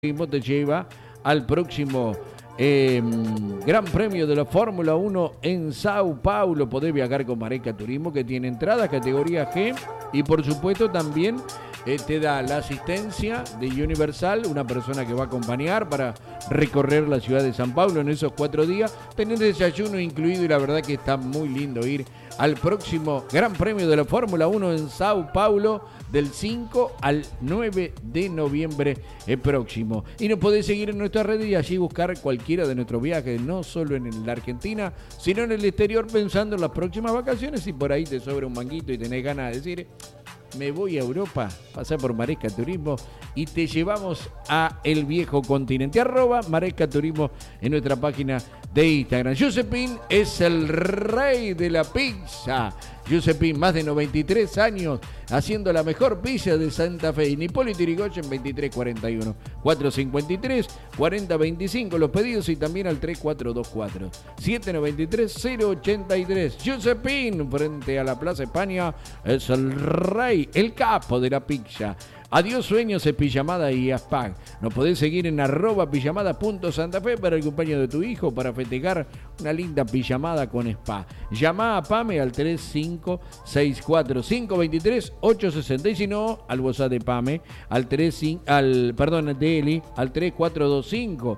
Te lleva al próximo Gran Premio de la Fórmula 1 en Sao Paulo. Podés viajar con Mareca Turismo, que tiene entradas categoría G, y por supuesto también te da la asistencia de Universal, una persona que va a acompañar para recorrer la ciudad de San Paulo en esos 4 días. Tenés desayuno incluido y la verdad que está muy lindo ir al próximo Gran Premio de la Fórmula 1 en Sao Paulo del 5 al 9 de noviembre próximo. Y nos podés seguir en nuestras redes y allí buscar cualquiera de nuestros viajes, no solo en la Argentina, sino en el exterior, pensando en las próximas vacaciones. Si por ahí te sobra un manguito y tenés ganas de decir, me voy a Europa, pasá por Maresca Turismo y te llevamos a el viejo continente. @Maresca Turismo en nuestra página de Instagram. Giuseppin es el rey de la pizza. Giuseppin, más de 93 años haciendo la mejor pizza de Santa Fe. En Hipólito Yrigoyen 2341 453 4025. Los pedidos y también al 3424 793 083. Giuseppin, frente a la Plaza España, es el rey, el capo de la pizza. Adiós sueños, es pijamada y aspag. Nos podés seguir en @pijamada.santafe para el cumpleaños de tu hijo, para festejar una linda pijamada con spa. Llamá a Pame al 3564 523 860 y si no, al WhatsApp de Pame de Eli al 3425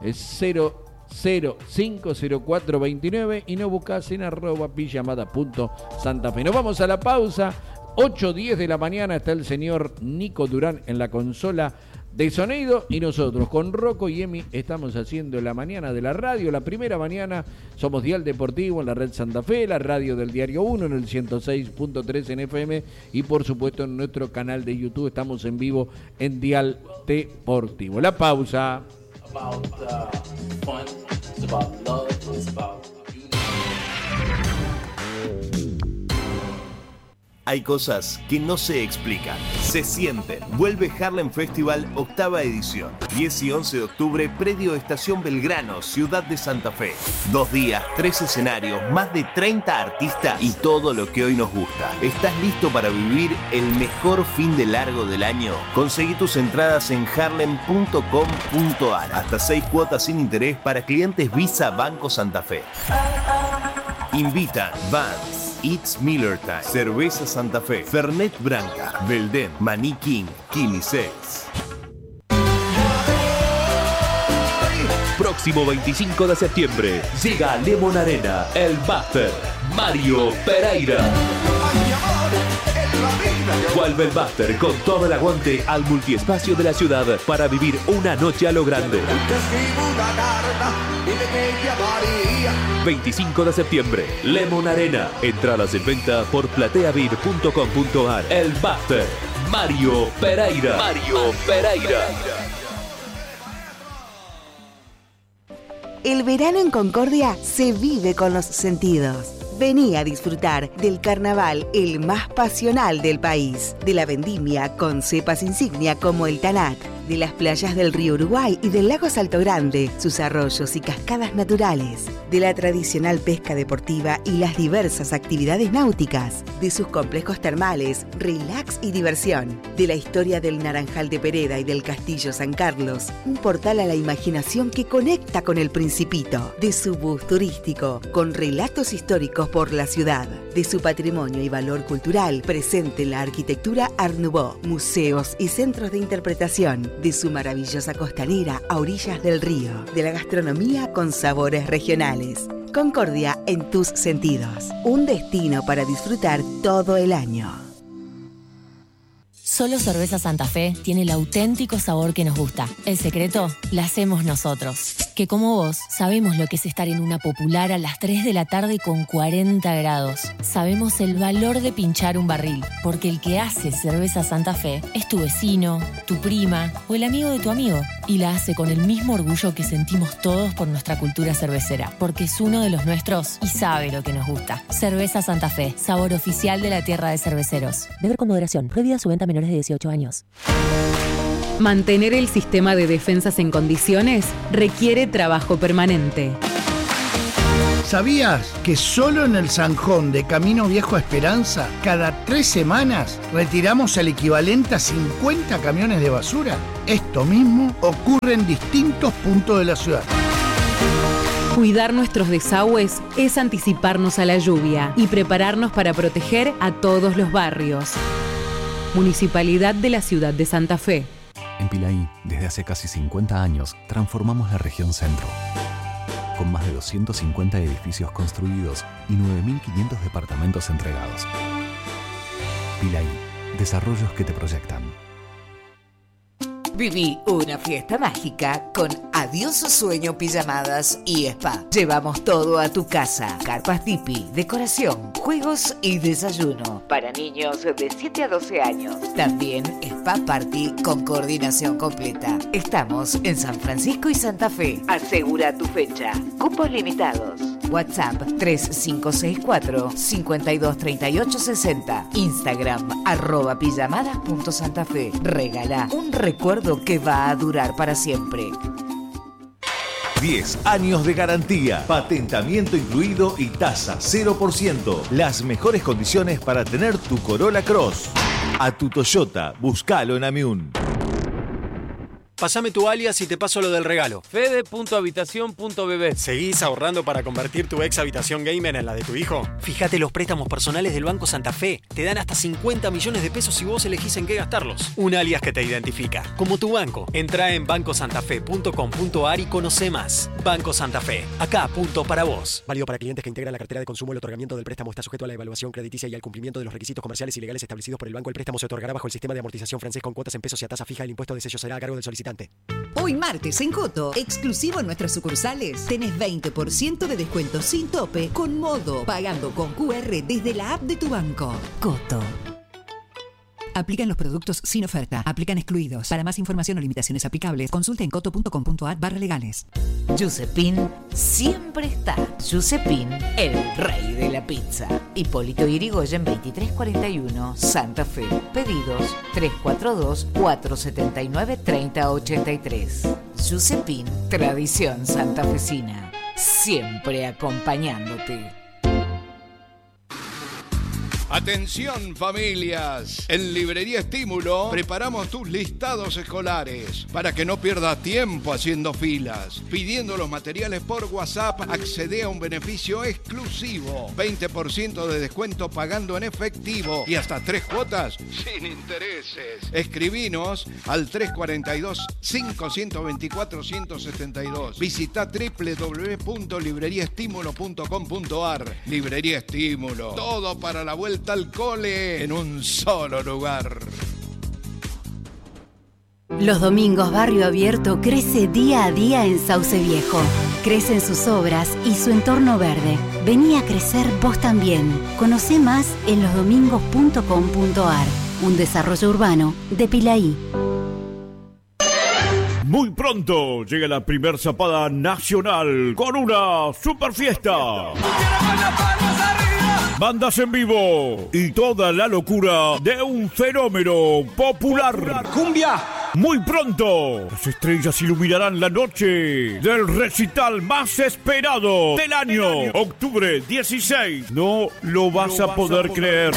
0050429 y no buscás en @pijamada.santafe. Nos vamos a la pausa. 8:10 de la mañana está el señor Nico Durán en la consola de sonido y nosotros con Rocco y Emi estamos haciendo la mañana de la radio, la primera mañana. Somos Dial Deportivo en la red Santa Fe, la radio del Diario 1 en el 106.3 en FM y por supuesto en nuestro canal de YouTube estamos en vivo en Dial Deportivo. La pausa. Hay cosas que no se explican, se sienten. Vuelve Harlem Festival, 8ª edición. 10 y 11 de octubre, predio Estación Belgrano, Ciudad de Santa Fe. 2 días, 3 escenarios, más de 30 artistas y todo lo que hoy nos gusta. ¿Estás listo para vivir el mejor fin de largo del año? Conseguí tus entradas en harlem.com.ar. Hasta 6 cuotas sin interés para clientes Visa Banco Santa Fe. Invitan Vans, It's Miller Time, Cerveza Santa Fe, Fernet Branca, Belden, Maní King, Kili Sex. Próximo 25 de septiembre llega a Lemon Arena el Buster Mario Pereira. Vuelve el Buster con todo el aguante al multiespacio de la ciudad para vivir una noche a lo grande. 25 de septiembre, Lemon Arena. Entradas en venta por plateavid.com.ar. El Buster Mario Pereira. Mario Pereira. El verano en Concordia se vive con los sentidos. Vení a disfrutar del carnaval el más pasional del país, de la vendimia con cepas insignia como el Tanat, de las playas del río Uruguay y del lago Salto Grande, sus arroyos y cascadas naturales, de la tradicional pesca deportiva y las diversas actividades náuticas, de sus complejos termales, relax y diversión, de la historia del Naranjal de Pereda y del Castillo San Carlos, un portal a la imaginación que conecta con el Principito, de su bus turístico, con relatos históricos por la ciudad, de su patrimonio y valor cultural presente en la arquitectura Art Nouveau, museos y centros de interpretación, de su maravillosa costanera a orillas del río, de la gastronomía con sabores regionales. Concordia en tus sentidos, un destino para disfrutar todo el año. Solo Cerveza Santa Fe tiene el auténtico sabor que nos gusta. El secreto la hacemos nosotros, que como vos sabemos lo que es estar en una popular a las 3 de la tarde con 40 grados. Sabemos el valor de pinchar un barril, porque el que hace Cerveza Santa Fe es tu vecino, tu prima o el amigo de tu amigo. Y la hace con el mismo orgullo que sentimos todos por nuestra cultura cervecera, porque es uno de los nuestros y sabe lo que nos gusta. Cerveza Santa Fe, sabor oficial de la tierra de cerveceros. Beber con moderación. Prohibida su venta a menores de 18 años. Mantener el sistema de defensas en condiciones requiere trabajo permanente. ¿Sabías que solo en el Zanjón de Camino Viejo a Esperanza, cada 3 semanas retiramos el equivalente a 50 camiones de basura? Esto mismo ocurre en distintos puntos de la ciudad. Cuidar nuestros desagües es anticiparnos a la lluvia y prepararnos para proteger a todos los barrios. Municipalidad de la Ciudad de Santa Fe. En Pilaí, desde hace casi 50 años, transformamos la región centro. Con más de 250 edificios construidos y 9.500 departamentos entregados. Pilaí, desarrollos que te proyectan. Viví una fiesta mágica con Adiós Sueño Pijamadas y Spa. Llevamos todo a tu casa. Carpas tipi, decoración, juegos y desayuno. Para niños de 7 a 12 años. También Spa Party con coordinación completa. Estamos en San Francisco y Santa Fe. Asegura tu fecha. Cupos limitados. WhatsApp 3564-523860. Instagram @pijamadas.santafe. Regala un recuerdo que va a durar para siempre. 10 años de garantía, patentamiento incluido y tasa 0%. Las mejores condiciones para tener tu Corolla Cross. A tu Toyota, búscalo en Amiún. Pásame tu alias y te paso lo del regalo. Fede.habitación.bb. ¿Seguís ahorrando para convertir tu ex habitación gamer en la de tu hijo? Fíjate los préstamos personales del Banco Santa Fe. Te dan hasta 50 millones de pesos si vos elegís en qué gastarlos. Un alias que te identifica, como tu banco. Entrá en bancosantafe.com.ar y conoce más. Banco Santa Fe. Acá, punto para vos. Válido para clientes que integran la cartera de consumo. El otorgamiento del préstamo está sujeto a la evaluación crediticia y al cumplimiento de los requisitos comerciales y legales establecidos por el banco. El préstamo se otorgará bajo el sistema de amortización francés con cuotas en pesos y a tasa fija. El impuesto de sello será a cargo del solicitante. Hoy martes en Coto, exclusivo en nuestras sucursales, tenés 20% de descuento sin tope con Modo, pagando con QR desde la app de tu banco. Coto. Aplican los productos sin oferta. Aplican excluidos. Para más información o limitaciones aplicables, consulte en coto.com.ar/legales. Giuseppin siempre está. Giuseppin, el rey de la pizza. Hipólito Yrigoyen 2341, Santa Fe. Pedidos 342-479-3083. Giuseppin, tradición santafesina. Siempre acompañándote. Atención familias, en Librería Estímulo preparamos tus listados escolares para que no pierdas tiempo haciendo filas. Pidiendo los materiales por WhatsApp, accede a un beneficio exclusivo, 20% de descuento pagando en efectivo y hasta 3 cuotas sin intereses. Escribinos al 342-5124-172. Visita www.libreriaestimulo.com.ar. Librería Estímulo, todo para la vuelta al cole en un solo lugar. Los domingos Barrio Abierto crece día a día en Sauce Viejo. Crecen sus obras y su entorno verde. Vení a crecer vos también. Conocé más en losdomingos.com.ar. Un desarrollo urbano de Pilaí. Muy pronto llega la primer zapada nacional con una super fiesta. Bandas en vivo y toda la locura de un fenómeno popular. ¡Cumbia! Muy pronto, las estrellas iluminarán la noche del recital más esperado del año. Octubre 16. No lo vas a poder creer.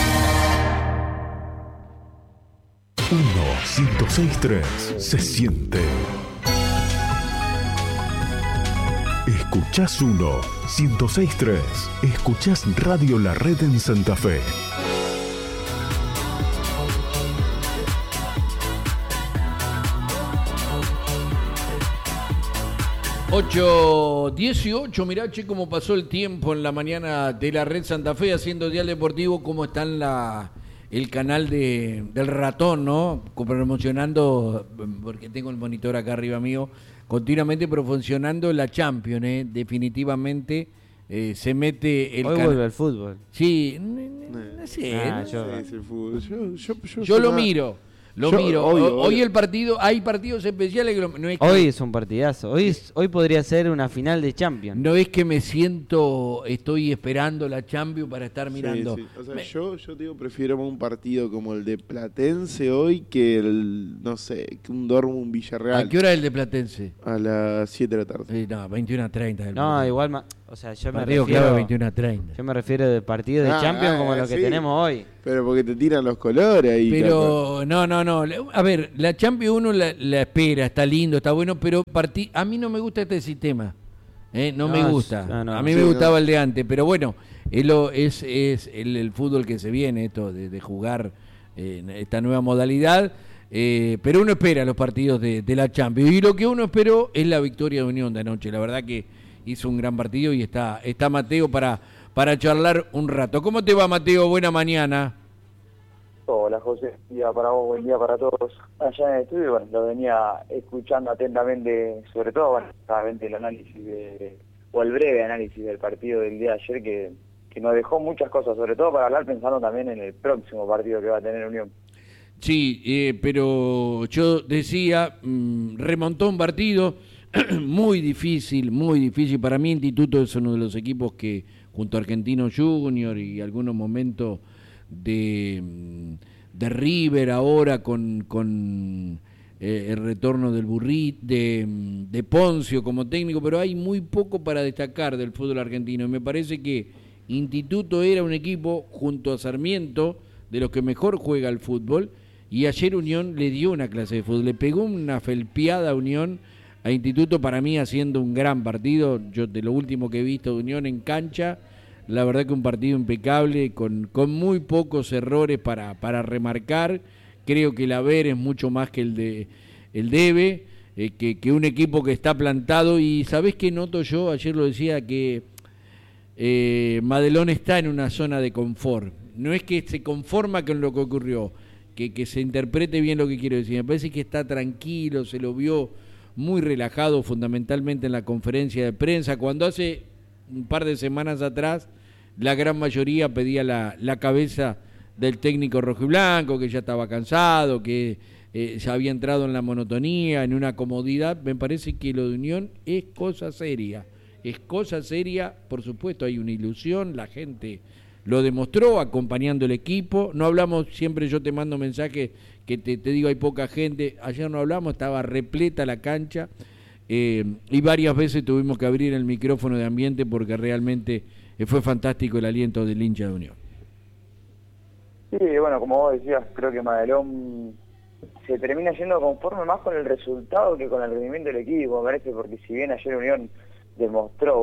106.3 se siente. Escuchás 106.3. Escuchás Radio La Red en Santa Fe. ...8:18... Mirá, che, cómo pasó el tiempo en la mañana de la Red Santa Fe haciendo Dial Deportivo, cómo está en el canal del ratón, ¿no? Promocionando, porque tengo el monitor acá arriba mío, continuamente promocionando la Champions, definitivamente se mete el hoy vuelve el fútbol. Sí, no sé. El fútbol. Yo lo miro. Hoy el partido, hay partidos especiales que no es que, hoy es un partidazo. Hoy podría ser una final de Champions. No es que me estoy esperando la Champions para estar mirando. Sí. O sea, yo digo, prefiero un partido como el de Platense hoy que que un Dortmund Villarreal. ¿A qué hora es el de Platense? A las 7 de la tarde. Sí, no, 21:30. No, igual O sea, yo me partido refiero clave 21:30. Yo me refiero de partido de Champions como los que tenemos hoy. Pero porque te tiran los colores ahí. Pero no. A ver, la Champions uno la espera, está lindo, está bueno, pero a mí no me gusta este sistema. No me gusta. A mí me gustaba el de antes, pero bueno, es el fútbol que se viene, esto de jugar esta nueva modalidad. Pero uno espera los partidos de la Champions. Y lo que uno esperó es la victoria de Unión de anoche. La verdad que hizo un gran partido y está Mateo para charlar un rato. ¿Cómo te va, Mateo? Buena mañana. Hola, José. Buen día para vos, buen día para todos. Allá en el estudio, bueno, lo venía escuchando atentamente, sobre todo, bueno, el análisis o el breve análisis del partido del día de ayer que nos dejó muchas cosas, sobre todo para hablar pensando también en el próximo partido que va a tener Unión. Sí, pero yo decía, remontó un partido muy difícil. Para mí Instituto es uno de los equipos que, junto a Argentino Junior y algunos momentos de River ahora con el retorno del Burrit, de Poncio como técnico, pero hay muy poco para destacar del fútbol argentino. Y me parece que Instituto era un equipo, junto a Sarmiento, de los que mejor juega al fútbol, y ayer Unión le dio una clase de fútbol, le pegó una felpeada a Unión, a Instituto, para mí haciendo un gran partido. Yo de lo último que he visto de Unión en cancha, la verdad que un partido impecable, con muy pocos errores para remarcar. Creo que el haber es mucho más que el debe, que un equipo que está plantado. Y ¿sabés qué noto yo? Ayer lo decía, que Madelón está en una zona de confort. No es que se conforma con lo que ocurrió, que se interprete bien lo que quiero decir. Me parece que está tranquilo, se lo vio muy relajado, fundamentalmente en la conferencia de prensa, cuando hace un par de semanas atrás la gran mayoría pedía la cabeza del técnico rojiblanco, que ya estaba cansado, que ya había entrado en la monotonía, en una comodidad. Me parece que lo de Unión es cosa seria, por supuesto hay una ilusión, la gente lo demostró acompañando el equipo. No hablamos, siempre yo te mando mensajes que te digo hay poca gente, ayer no hablamos, estaba repleta la cancha, y varias veces tuvimos que abrir el micrófono de ambiente porque realmente fue fantástico el aliento del hincha de Unión. Sí, bueno, como vos decías, creo que Madelón se termina yendo conforme más con el resultado que con el rendimiento del equipo, me parece, porque si bien ayer Unión demostró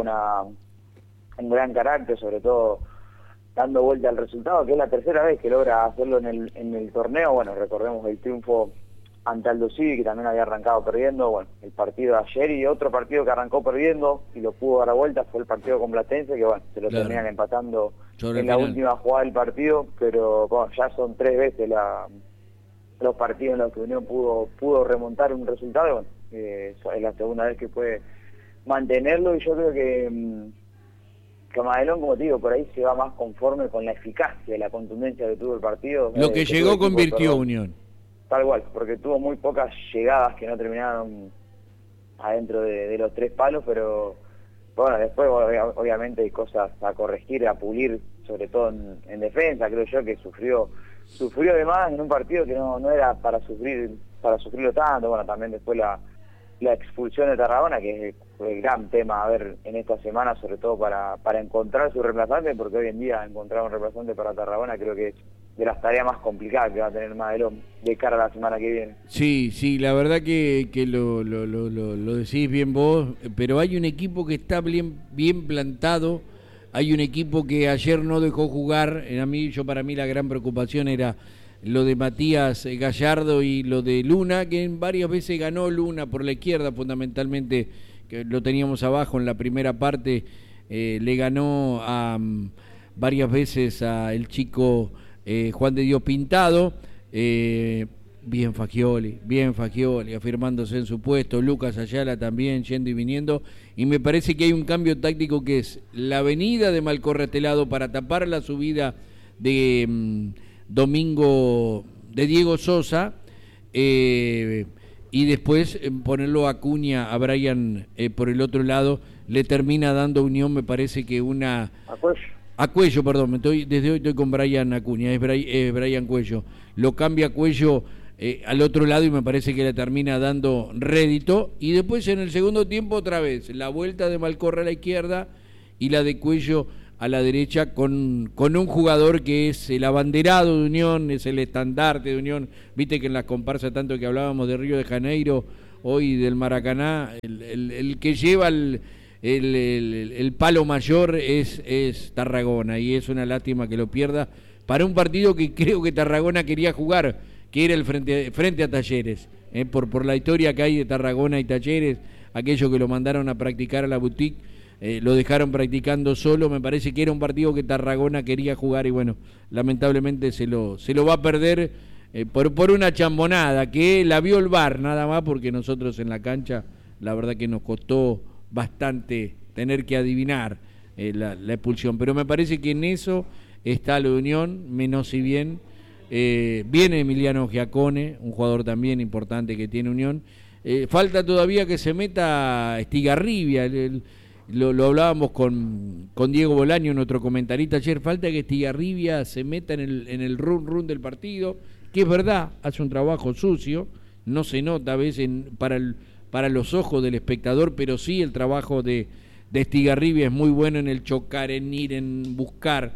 un gran carácter, sobre todo dando vuelta al resultado, que es la tercera vez que logra hacerlo en el torneo. Bueno, recordemos el triunfo ante Aldo Civi, que también había arrancado perdiendo, bueno, el partido de ayer, y otro partido que arrancó perdiendo y lo pudo dar a vuelta fue el partido con Platense, que bueno, se lo terminan empatando en la última jugada del partido, pero bueno, ya son 3 veces los partidos en los que Unión pudo remontar un resultado, y bueno, es la segunda vez que puede mantenerlo, y yo creo que Madelón, como te digo, por ahí se va más conforme con la eficacia y la contundencia que tuvo el partido. Lo que llegó convirtió Unión. Tal cual, porque tuvo muy pocas llegadas que no terminaron adentro de los 3 palos, pero bueno, después obviamente hay cosas a corregir, a pulir, sobre todo en defensa. Creo yo que sufrió de más en un partido que no era para sufrirlo tanto. Bueno, también después la expulsión de Tarragona, que es el gran tema a ver en esta semana, sobre todo para encontrar su reemplazante, porque hoy en día encontrar un reemplazante para Tarragona creo que es de las tareas más complicadas que va a tener Madelón de cara a la semana que viene. Sí, la verdad que lo decís bien vos, pero hay un equipo que está bien plantado, hay un equipo que ayer no dejó jugar. Para mí la gran preocupación era lo de Matías Gallardo y lo de Luna, que varias veces ganó Luna por la izquierda, fundamentalmente, que lo teníamos abajo en la primera parte, le ganó varias veces al chico Juan de Dios Pintado, bien Fagioli, afirmándose en su puesto, Lucas Ayala también yendo y viniendo, y me parece que hay un cambio táctico que es la venida de Malcorra a este lado para tapar la subida de de Diego Sosa, y después ponerlo a Acuña, a Brian por el otro lado, le termina dando Unión, me parece que a Cuello, perdón, desde hoy estoy con Brian Acuña, es Brian Cuello, lo cambia Cuello al otro lado y me parece que le termina dando rédito, y después en el segundo tiempo otra vez la vuelta de Malcorra a la izquierda y la de Cuello a la derecha con un jugador que es el abanderado de Unión, es el estandarte de Unión. Viste que en las comparsas, tanto que hablábamos de Río de Janeiro, hoy del Maracaná, el que lleva el palo mayor es Tarragona, y es una lástima que lo pierda para un partido que creo que Tarragona quería jugar, que era el frente a Talleres, por la historia que hay de Tarragona y Talleres, aquellos que lo mandaron a practicar a la boutique, lo dejaron practicando solo. Me parece que era un partido que Tarragona quería jugar, y bueno, lamentablemente se lo va a perder por una chambonada que la vio el VAR nada más, porque nosotros en la cancha la verdad que nos costó bastante tener que adivinar la expulsión, pero me parece que en eso está la Unión, menos si bien viene Emiliano Giacone, un jugador también importante que tiene Unión. Falta todavía que se meta Estigarribia, lo hablábamos con Diego Bolaño, nuestro comentarista ayer. Falta que Estigarribia se meta en el run del partido, que es verdad, hace un trabajo sucio, no se nota a veces para los ojos del espectador, pero sí el trabajo de Estigarribia es muy bueno en el chocar, en ir, en buscar,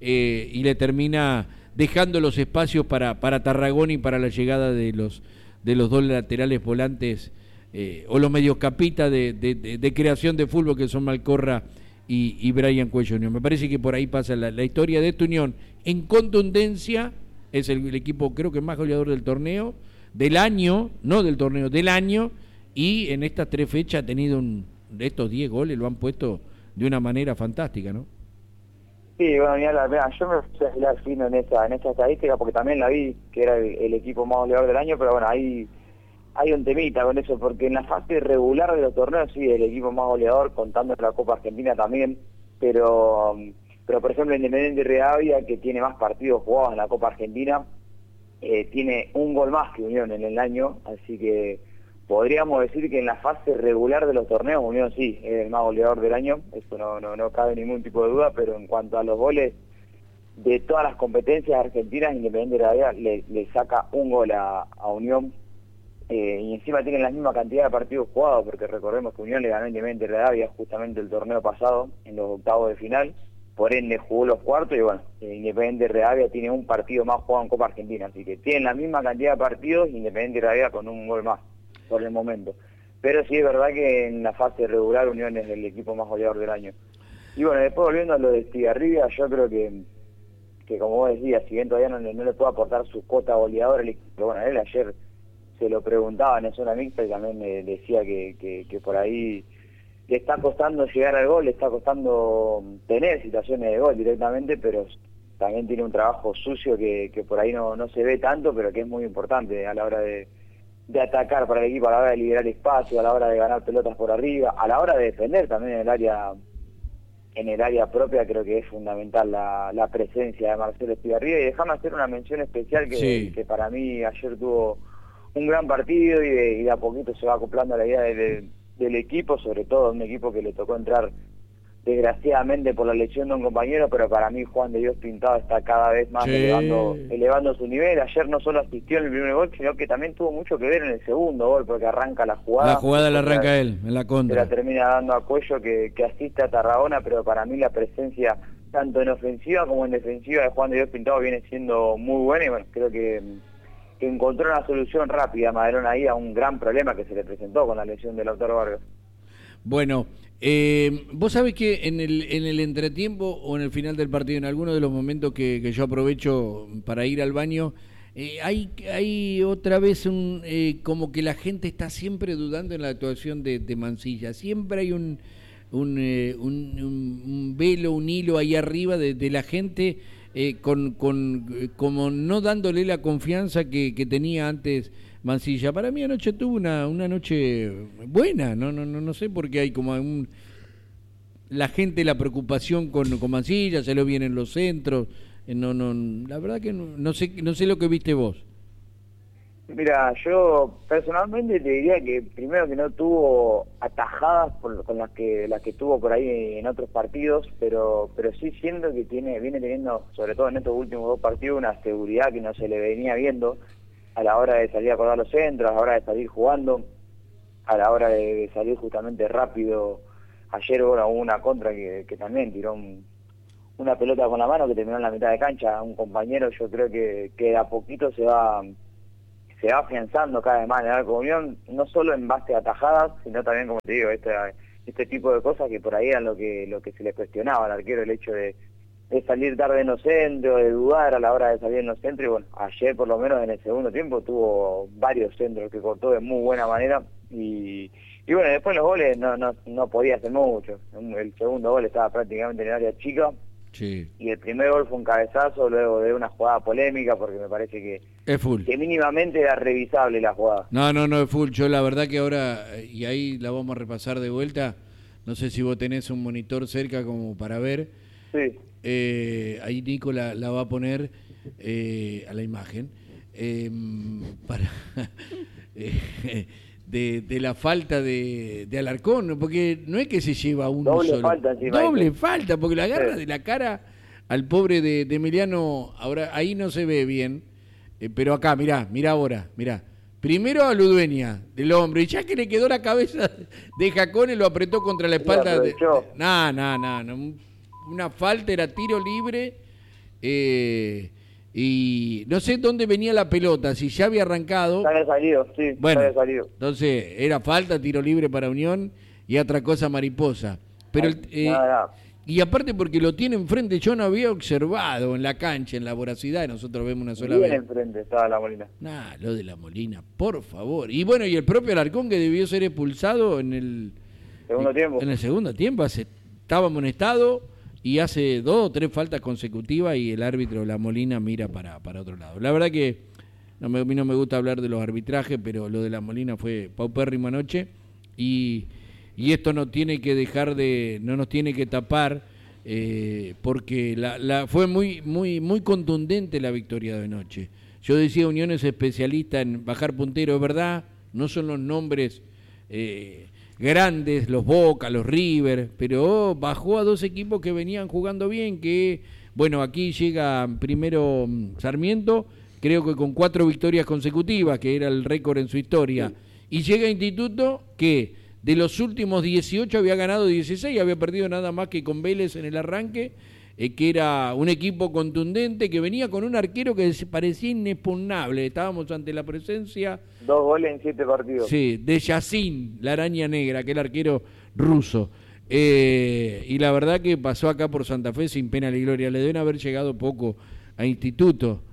y le termina dejando los espacios para Tarragona y para la llegada de los dos laterales volantes, o los mediocampistas de creación de fútbol, que son Malcorra y Brian Cuello Unión. Me parece que por ahí pasa la historia de esta Unión. En contundencia, es el equipo creo que más goleador del torneo, del año, no del torneo, del año, y en estas 3 fechas ha tenido de estos 10 goles, lo han puesto de una manera fantástica, ¿no? Sí, bueno, yo me puse a afilar fino en esta estadística, porque también la vi, que era el equipo más goleador del año, pero bueno, hay un temita con eso, porque en la fase regular de los torneos sí, el equipo más goleador, contando la Copa Argentina también, pero por ejemplo Independiente Rivadavia, que tiene más partidos jugados en la Copa Argentina, tiene un gol más que Unión en el año, así que podríamos decir que en la fase regular de los torneos Unión sí es el más goleador del año, eso no cabe ningún tipo de duda, pero en cuanto a los goles de todas las competencias argentinas, Independiente Rivadavia le saca un gol a Unión, y encima tienen la misma cantidad de partidos jugados, porque recordemos que Unión le ganó a Independiente Rivadavia justamente el torneo pasado, en los octavos de final, por ende jugó los cuartos, y bueno, Independiente Rivadavia tiene un partido más jugado en Copa Argentina, así que tienen la misma cantidad de partidos, Independiente Rivadavia con un gol más por el momento. Pero sí es verdad que en la fase regular Unión es el equipo más goleador del año. Y bueno, después volviendo a lo de Estigarribia, yo creo que como vos decías, si bien todavía no le puedo aportar su cuota goleadora, pero bueno, él ayer se lo preguntaban en zona mixta y también me decía que por ahí le está costando llegar al gol, le está costando tener situaciones de gol directamente, pero también tiene un trabajo sucio que por ahí no se ve tanto, pero que es muy importante a la hora de atacar para el equipo, a la hora de liberar espacio, a la hora de ganar pelotas por arriba, a la hora de defender también en el área propia. Creo que es fundamental la presencia de Marcelo Estigarribia. Y déjame hacer una mención especial que para mí ayer tuvo un gran partido, y de a poquito se va acoplando a la idea del equipo, sobre todo un equipo que le tocó entrar desgraciadamente por la lesión de un compañero, pero para mí Juan de Dios Pintado está cada vez más elevando su nivel. Ayer no solo asistió en el primer gol, sino que también tuvo mucho que ver en el segundo gol, porque arranca la jugada. La jugada la arranca él, en la contra. Se la termina dando a Cuello, que asiste a Tarragona, pero para mí la presencia, tanto en ofensiva como en defensiva, de Juan de Dios Pintado viene siendo muy buena, y bueno, creo que encontró una solución rápida Madelón ahí a un gran problema que se le presentó con la lesión de Lautaro Vargas. Bueno, vos sabés que en el entretiempo o en el final del partido, en alguno de los momentos que yo aprovecho para ir al baño, hay otra vez como que la gente está siempre dudando en la actuación de Mansilla. Siempre hay un velo, un hilo ahí arriba de la gente, como no dándole la confianza que tenía antes Mansilla. Para mí anoche tuvo una noche buena, no sé por qué hay como la gente, la preocupación con Mansilla, se lo vienen los centros, la verdad que no sé lo que viste vos. Mira, yo personalmente te diría que primero que no tuvo atajadas con las que tuvo por ahí en otros partidos, pero sí siento que viene teniendo, sobre todo en estos últimos 2 partidos, una seguridad que no se le venía viendo a la hora de salir a acordar los centros, a la hora de salir jugando, a la hora de salir justamente rápido ayer hubo una contra que también tiró una pelota con la mano que terminó en la mitad de cancha, un compañero. Yo creo que de a poquito se va afianzando cada vez más en el arco de Unión, no solo en base a atajadas, sino también, como te digo, este tipo de cosas que por ahí eran lo que se le cuestionaba al arquero, el hecho de salir tarde en los centros, de dudar a la hora de salir en los centros. Y bueno, ayer por lo menos en el segundo tiempo tuvo varios centros que cortó de muy buena manera, y bueno, después los goles no podía hacer mucho. El segundo gol estaba prácticamente en el área chica, sí, y el primer gol fue un cabezazo luego de una jugada polémica, porque me parece que es full, que mínimamente era revisable la jugada. No, es full. Yo la verdad que ahora, y ahí la vamos a repasar de vuelta, no sé si vos tenés un monitor cerca como para ver. Sí. Ahí Nico la va a poner a la imagen para de la falta de Alarcón, porque no es que se lleva uno doble solo. Falta, doble falta, porque la agarra de la cara al pobre de Emiliano. Ahora ahí no se ve bien, pero acá, mirá ahora, mirá. Primero a Ludueña, del hombro, y ya que le quedó la cabeza de Jacone, lo apretó contra la espalda. No. Una falta, era tiro libre, y no sé dónde venía la pelota, si ya había arrancado. Ya había salido, sí, bueno, ya había salido. Entonces era falta, tiro libre para Unión y otra cosa Mariposa. Pero y aparte porque lo tiene enfrente, yo no había observado en la cancha, en la voracidad, nosotros vemos una sola vez. Bien enfrente estaba la Molina. Lo de la Molina, por favor. Y bueno, y el propio Alarcón, que debió ser expulsado en el segundo tiempo. En el segundo tiempo, estaba amonestado y hace 2 o 3 faltas consecutivas, y el árbitro, la Molina, mira para otro lado. La verdad que a mí no me gusta hablar de los arbitrajes, pero lo de la Molina fue paupérrimo anoche, y esto no tiene que no nos tiene que tapar, porque fue muy contundente la victoria de anoche. Yo decía, Unión es especialista en bajar puntero, es verdad, no son los nombres grandes, los Boca, los River, pero bajó a 2 equipos que venían jugando bien, que bueno, aquí llega primero Sarmiento, creo que con 4 victorias consecutivas, que era el récord en su historia, y llega Instituto, que de los últimos 18 había ganado 16, había perdido nada más que con Vélez en el arranque, que era un equipo contundente, que venía con un arquero que parecía inexpugnable. Estábamos ante la presencia... 2 goles en 7 partidos. Sí, de Yacine, la araña negra, aquel arquero ruso. Y la verdad que pasó acá por Santa Fe sin pena ni gloria. Le deben haber llegado poco a Instituto,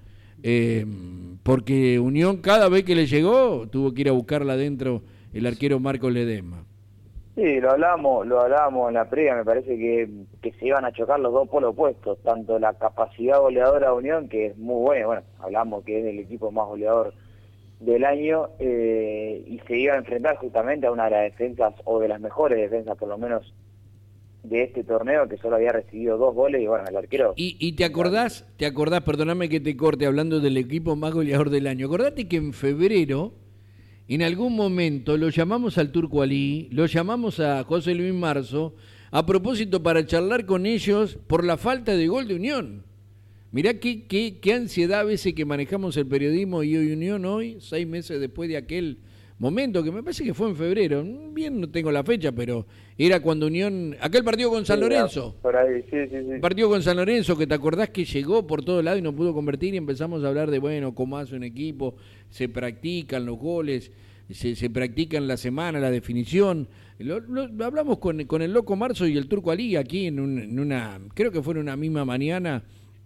porque Unión cada vez que le llegó tuvo que ir a buscarla adentro el arquero Marcos Ledesma. Sí, lo hablábamos en la previa, me parece que se iban a chocar los dos polos opuestos, tanto la capacidad goleadora de Unión, que es muy buena, bueno, hablamos que es el equipo más goleador del año, y se iba a enfrentar justamente a una de las defensas, o de las mejores defensas por lo menos de este torneo, que solo había recibido 2 goles, y bueno, el arquero... ¿Y te acordás, perdóname que te corte, hablando del equipo más goleador del año, acordate que en febrero... En algún momento lo llamamos al Turco Alí, lo llamamos a José Luis Marzo, a propósito para charlar con ellos por la falta de gol de Unión. Mirá qué ansiedad a veces que manejamos el periodismo, y hoy Unión, 6 meses después de aquel momento, que me parece que fue en febrero, bien no tengo la fecha, pero era cuando Unión, aquel partido con San Lorenzo. Por ahí, sí. Partido con San Lorenzo, que te acordás que llegó por todos lados y no pudo convertir, y empezamos a hablar de, bueno, cómo hace un equipo, se practican los goles, se practican la semana, la definición. Hablamos con el Loco Marzo y el Turco Alí aquí en una, creo que fue en una misma mañana.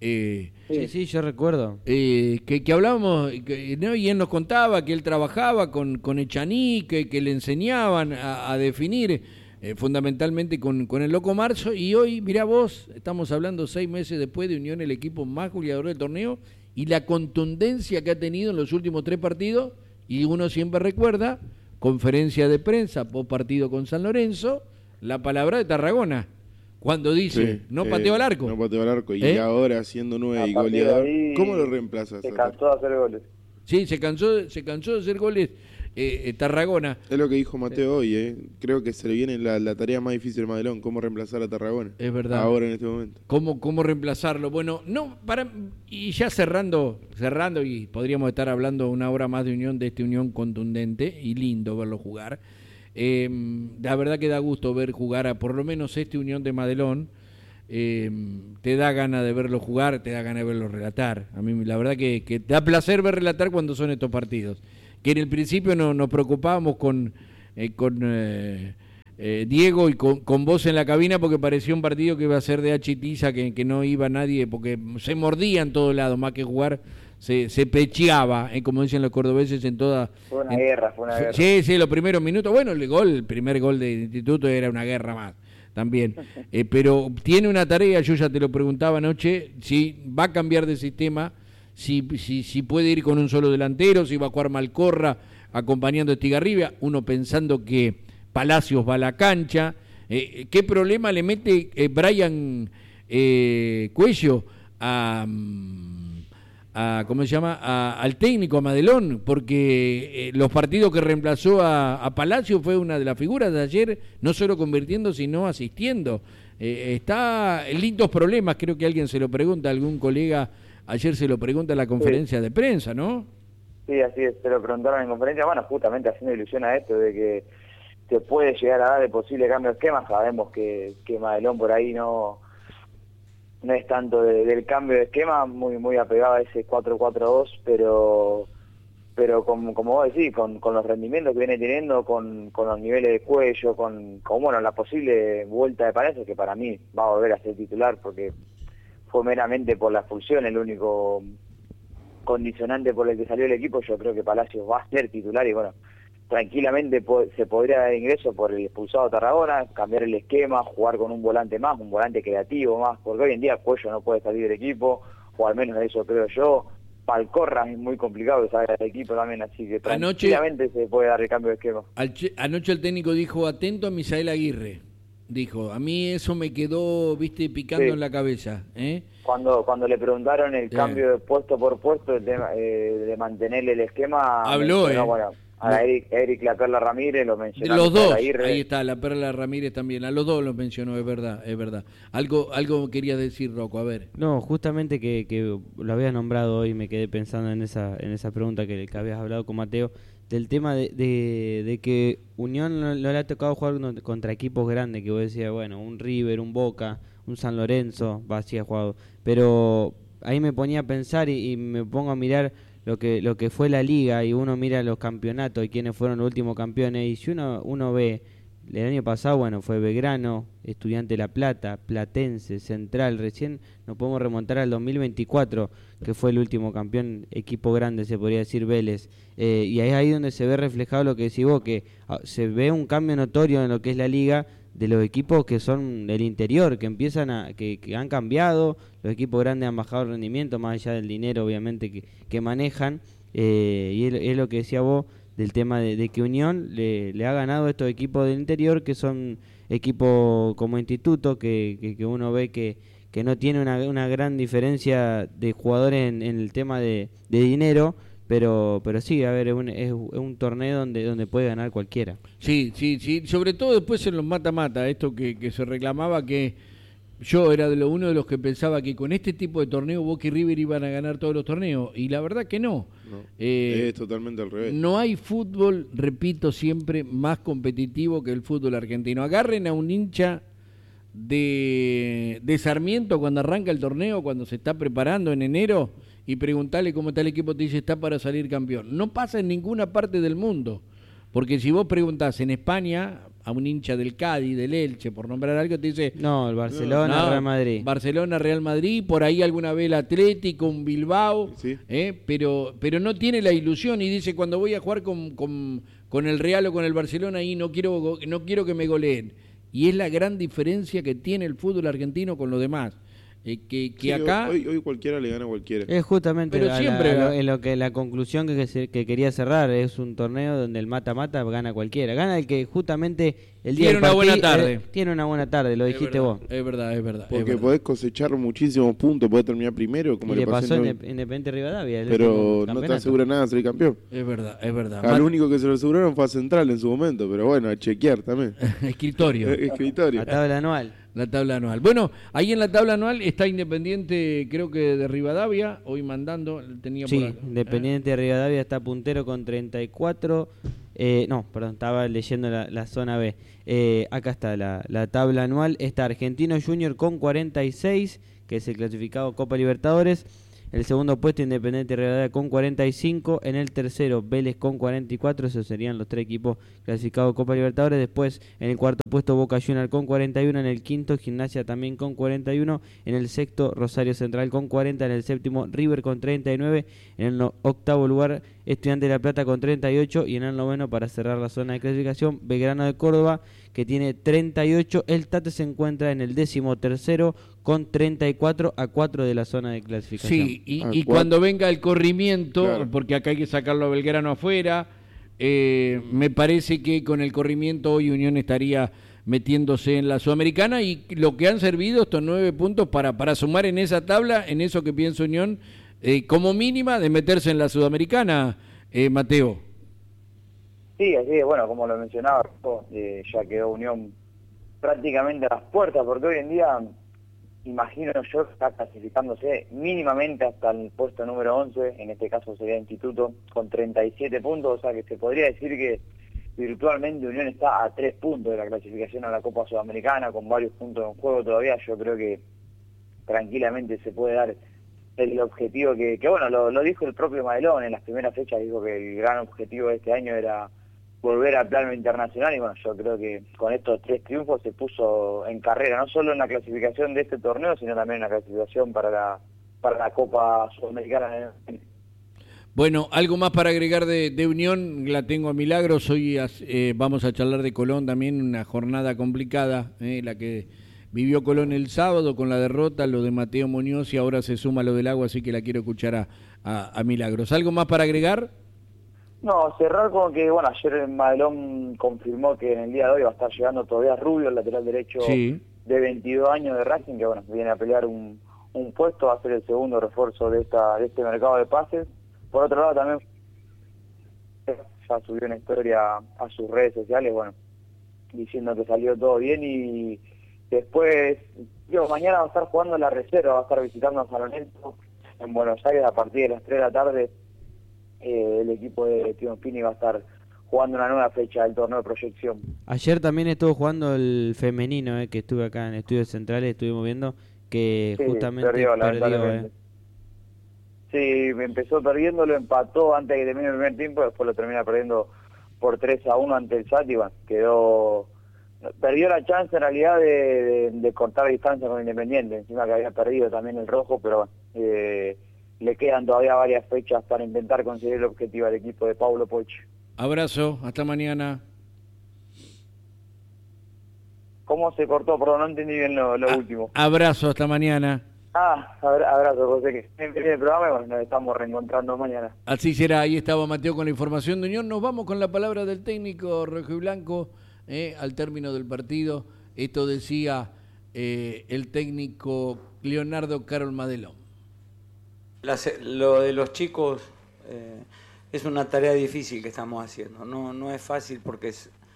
Sí, yo recuerdo. Que hablábamos, ¿no? Y él nos contaba que él trabajaba con Echaní, que le enseñaban a definir, fundamentalmente con el Loco Marzo, y hoy, mirá vos, estamos hablando 6 meses después de Unión, el equipo más goleador del torneo, y la contundencia que ha tenido en los últimos 3 partidos, y uno siempre recuerda, conferencia de prensa, post partido con San Lorenzo, la palabra de Tarragona, cuando dice, no pateó al arco. No pateó al arco, y ahora siendo 9 y goleador, ¿cómo lo reemplazas? Se cansó de hacer goles. Sí, se cansó de hacer goles Tarragona. Es lo que dijo Mateo hoy, creo que se le viene la tarea más difícil a Madelón, cómo reemplazar a Tarragona. Es verdad. Ahora en este momento. ¿Cómo reemplazarlo? Bueno, y ya cerrando, y podríamos estar hablando 1 hora más de Unión, de este Unión contundente y lindo verlo jugar. La verdad que da gusto ver jugar a por lo menos Unión de Madelón. Te da ganas de verlo jugar, te da ganas de verlo relatar. A mí la verdad que da placer ver relatar cuando son estos partidos. Que en el principio nos preocupábamos con Diego y con vos en la cabina porque parecía un partido que iba a ser de achitiza, que no iba nadie, porque se mordía en todos lados, más que jugar, se pecheaba, como dicen los cordobeses en toda... Fue una guerra. Sí, los primeros minutos, bueno, el primer gol de Instituto era una guerra más. También, pero tiene una tarea, yo ya te lo preguntaba anoche, si va a cambiar de sistema, si puede ir con un solo delantero, si va a jugar Malcorra acompañando a Estigarribia, uno pensando que Palacios va a la cancha, ¿qué problema le mete Brian Cuello ¿cómo se llama? Al técnico, a Madelón, porque los partidos que reemplazó a Palacio fue una de las figuras de ayer, no solo convirtiendo, sino asistiendo. Está en lindos problemas, creo que alguien se lo pregunta, algún colega ayer se lo pregunta en la conferencia de prensa, ¿no? Sí, así es, se lo preguntaron en conferencia, bueno, justamente haciendo ilusión a esto de que se puede llegar a dar de posible cambio de esquema. Sabemos que Madelón por ahí no es tanto del cambio de esquema, muy apegado a ese 4-4-2, pero como vos decís, con los rendimientos que viene teniendo, con los niveles de Cuello, con bueno, la posible vuelta de Palacios, que para mí va a volver a ser titular porque fue meramente por la expulsión el único condicionante por el que salió el equipo. Yo creo que Palacios va a ser titular y bueno, tranquilamente se podría dar ingreso por el expulsado Tarragona, cambiar el esquema, jugar con un volante más, un volante creativo más, porque hoy en día Cuello no puede salir del equipo, o al menos eso creo yo. Palcorra es muy complicado que salga del equipo también, así que tranquilamente se puede dar el cambio de esquema. Anoche el técnico dijo, atento a Misael Aguirre, dijo, a mí eso me quedó, picando en la cabeza. Cuando le preguntaron el cambio de puesto por puesto, el tema, de mantener el esquema, habló, bueno, a Eric La Perla Ramírez lo mencionó. Los dos, ahí está, La Perla Ramírez también, a los dos los mencionó, es verdad. Algo querías decir, Rocco, a ver. No, justamente que lo habías nombrado hoy, me quedé pensando en esa pregunta que habías hablado con Mateo, del tema de que Unión no le ha tocado jugar contra equipos grandes, que vos decías, bueno, un River, un Boca, un San Lorenzo, así ha jugado, pero ahí me ponía a pensar y me pongo a mirar lo que fue la liga y uno mira los campeonatos y quiénes fueron los últimos campeones y si uno ve el año pasado, bueno, fue Belgrano, Estudiante de La Plata, Platense, Central, recién nos podemos remontar al 2024 que fue el último campeón, equipo grande se podría decir, Vélez, y es ahí donde se ve reflejado lo que decís vos, que se ve un cambio notorio en lo que es la liga de los equipos que son del interior, que empiezan que han cambiado, los equipos grandes han bajado el rendimiento, más allá del dinero obviamente que manejan, y es lo que decía vos, del tema de que Unión le ha ganado a estos equipos del interior, que son equipos como Instituto, que uno ve que no tiene una gran diferencia de jugadores en el tema de dinero, pero sí, a ver, es un torneo donde puede ganar cualquiera. Sí, sobre todo después en los mata-mata, esto que se reclamaba, que yo era uno de los que pensaba que con este tipo de torneo Boca y River iban a ganar todos los torneos, y la verdad que no. Es totalmente al revés. No hay fútbol, repito siempre, más competitivo que el fútbol argentino. Agarren a un hincha de Sarmiento cuando arranca el torneo, cuando se está preparando en enero, y preguntale cómo está el equipo, te dice está para salir campeón. No pasa en ninguna parte del mundo, porque si vos preguntás en España a un hincha del Cádiz, del Elche, por nombrar algo, te dice no, el Barcelona, Real Madrid. Barcelona, Real Madrid, por ahí alguna vez el Atlético, un Bilbao, sí. Pero no tiene la ilusión y dice cuando voy a jugar con el Real o con el Barcelona ahí no quiero que me goleen. Y es la gran diferencia que tiene el fútbol argentino con los demás. Que sí, acá hoy cualquiera le gana a cualquiera. Es justamente pero siempre en lo que la conclusión que quería cerrar, es un torneo donde el mata-mata gana cualquiera, gana el que justamente el día tiene una buena tarde. Tiene una buena tarde, lo dijiste vos. Es verdad. Porque podés cosechar muchísimos puntos, podés terminar primero, como le pasó en Independiente Rivadavia. Pero no te asegura nada ser campeón. Es verdad. Al único que se lo aseguraron fue a Central en su momento, pero bueno, a chequear también. Escritorio. La tabla anual. La tabla anual. Bueno, ahí en la tabla anual está Independiente, creo que de Rivadavia, hoy mandando. Sí, Independiente de Rivadavia está puntero con 34, No, perdón, estaba leyendo la zona B. Acá está la tabla anual. Está Argentino Junior con 46, que es el clasificado Copa Libertadores. El segundo puesto, Independiente Rivadavia con 45. En el tercero, Vélez con 44. Esos serían los 3 equipos clasificados Copa Libertadores. Después, en el cuarto puesto, Boca Juniors con 41. En el quinto, Gimnasia también con 41. En el sexto, Rosario Central con 40. En el séptimo, River con 39. En el octavo lugar, Estudiantes de La Plata con 38. Y en el noveno, para cerrar la zona de clasificación, Belgrano de Córdoba, que tiene 38. El Tate se encuentra en el 13º con 34, a 4 de la zona de clasificación. Sí, y cuando venga el corrimiento, claro, porque acá hay que sacarlo a Belgrano afuera, me parece que con el corrimiento hoy Unión estaría metiéndose en la Sudamericana, y lo que han servido estos 9 puntos para sumar en esa tabla, en eso que piensa Unión, como mínima de meterse en la Sudamericana, Mateo. Sí, así es, bueno, como lo mencionaba, ya quedó Unión prácticamente a las puertas, porque hoy en día, imagino yo, está clasificándose mínimamente hasta el puesto número 11, en este caso sería Instituto, con 37 puntos, o sea que se podría decir que virtualmente Unión está a 3 puntos de la clasificación a la Copa Sudamericana, con varios puntos en juego todavía. Yo creo que tranquilamente se puede dar el objetivo que bueno, lo dijo el propio Madelón en las primeras fechas, dijo que el gran objetivo de este año era volver al plano internacional, y bueno, yo creo que con estos 3 triunfos se puso en carrera, no solo en la clasificación de este torneo, sino también en la clasificación para la Copa Sudamericana. Bueno, algo más para agregar de Unión, la tengo a Milagros. Hoy vamos a charlar de Colón también, una jornada complicada, la que vivió Colón el sábado con la derrota, lo de Mateo Muñoz, y ahora se suma lo del Agua, así que la quiero escuchar a Milagros. ¿Algo más para agregar? No, cerrar con que, bueno, ayer Madelón confirmó que en el día de hoy va a estar llegando todavía Rubio, el lateral derecho, sí, de 22 años de Racing, que bueno, viene a pelear un puesto, va a ser el segundo refuerzo de este mercado de pases. Por otro lado también ya subió una historia a sus redes sociales, bueno, diciendo que salió todo bien, y después, mañana va a estar jugando la reserva, va a estar visitando a San Lorenzo en Buenos Aires a partir de las 3 de la tarde. El equipo de Tino Pini va a estar jugando una nueva fecha del torneo de proyección. Ayer también estuvo jugando el femenino, que estuve acá en Estudios Centrales, estuvimos viendo que sí, justamente perdió. Sí, empezó perdiendo, lo empató antes de que termine el primer tiempo, después lo termina perdiendo por 3-1 ante el SAT, y bueno, perdió la chance en realidad de cortar distancia con Independiente, encima que había perdido también el rojo, pero le quedan todavía varias fechas para intentar conseguir el objetivo al equipo de Paulo Poche. Abrazo, hasta mañana. ¿Cómo se cortó? Perdón, no entendí bien lo último. Abrazo, hasta mañana. Abrazo, José, que en el programa, y bueno, nos estamos reencontrando mañana. Así será, ahí estaba Mateo con la información de Unión. Nos vamos con la palabra del técnico rojo y blanco al término del partido. Esto decía el técnico Leonardo Carol Madelón. Lo de los chicos es una tarea difícil que estamos haciendo. No es fácil porque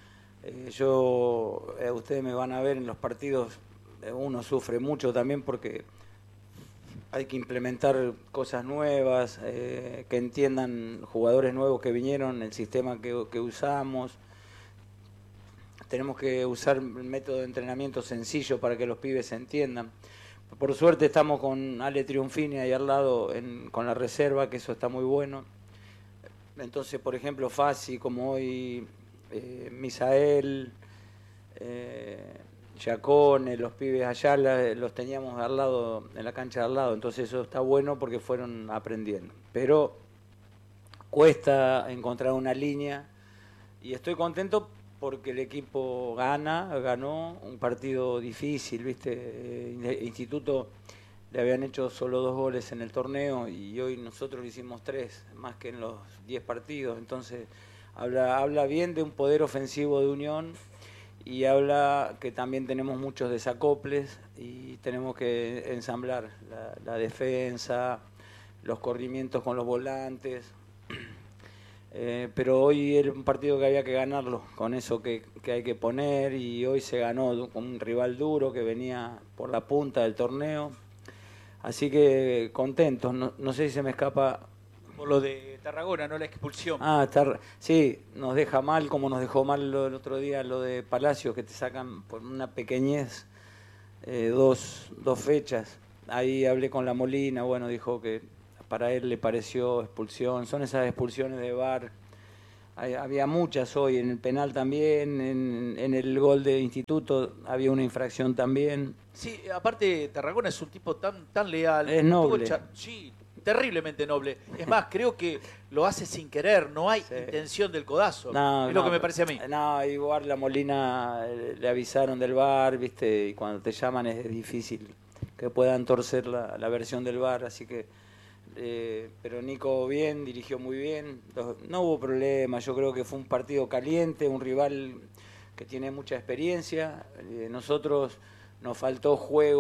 ustedes me van a ver en los partidos, uno sufre mucho también porque hay que implementar cosas nuevas, que entiendan jugadores nuevos que vinieron, el sistema que usamos. Tenemos que usar el método de entrenamiento sencillo para que los pibes se entiendan. Por suerte estamos con Ale Triunfini ahí al lado con la reserva, que eso está muy bueno. Entonces, por ejemplo, Fassi, como hoy, Misael, Giacone, los pibes allá los teníamos al lado, en la cancha de al lado. Entonces eso está bueno porque fueron aprendiendo. Pero cuesta encontrar una línea, y estoy contento porque el equipo ganó un partido difícil, ¿viste? Instituto le habían hecho solo 2 goles en el torneo y hoy nosotros le hicimos 3, más que en los 10 partidos. Entonces habla bien de un poder ofensivo de Unión, y habla que también tenemos muchos desacoples y tenemos que ensamblar la defensa, los corrimientos con los volantes. Pero hoy era un partido que había que ganarlo, con eso que hay que poner, y hoy se ganó con un rival duro que venía por la punta del torneo. Así que contentos, no sé si se me escapa por lo de Tarragona, no la expulsión. Sí, nos deja mal, como nos dejó mal el otro día lo de Palacios, que te sacan por una pequeñez 2 fechas. Ahí hablé con la Molina, bueno, dijo que para él le pareció expulsión. Son esas expulsiones de VAR. Había muchas hoy, en el penal también, en el gol de Instituto había una infracción también. Sí, aparte Tarragona es un tipo tan leal. Es noble. Sí, terriblemente noble. Es más, creo que lo hace sin querer, no hay intención del codazo. Es lo que me parece a mí. No, igual la Molina le avisaron del VAR, ¿viste? Y cuando te llaman es difícil que puedan torcer la versión del VAR, así que... pero Nico bien, dirigió muy bien, no hubo problema. Yo creo que fue un partido caliente, un rival que tiene mucha experiencia. Nosotros nos faltó